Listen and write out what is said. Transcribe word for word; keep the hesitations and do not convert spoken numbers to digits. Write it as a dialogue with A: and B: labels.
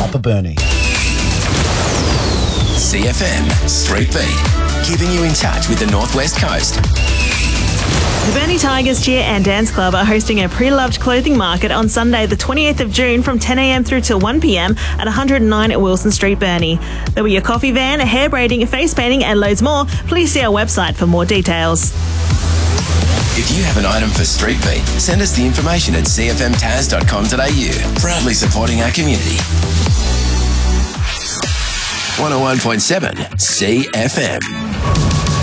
A: Upper Burnie.
B: C F M Street Beat, keeping you in touch with the Northwest Coast.
C: The Burnie Tigers Cheer and Dance Club are hosting a pre-loved clothing market on Sunday the twenty-eighth of June from ten a m through till one p m at one hundred nine at Wilson Street, Burnie. There'll be a coffee van, a hair braiding, face painting and loads more. Please see our website for more details.
B: If you have an item for Street Beat, send us the information at c f m taz dot com dot a u. Proudly supporting our community. one oh one point seven C F M.